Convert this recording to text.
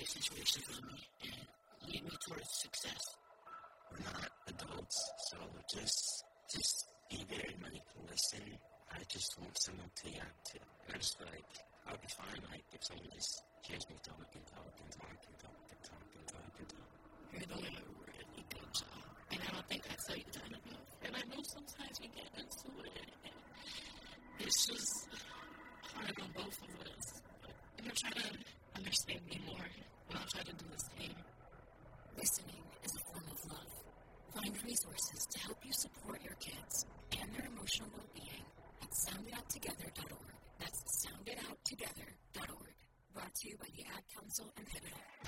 every situation for me and lead me towards success. We're not adults, so just be there and you can listen. I just want someone to react to. And I just feel like I'll be fine, like, if someone just hears me talk and talk and talk and talk and talk and talk and talk. You're doing a really good job. And I don't think I tell you that enough. And I know sometimes we get into it, and it's just hard on both of us. But I'm going to try to understand me more, and I'll try to do the same. Listening is a form of love. Find resources to help you support your kids and their emotional well-being at sounditouttogether.org. That's sounditouttogether.org. Brought to you by the Ad Council and Pivotal.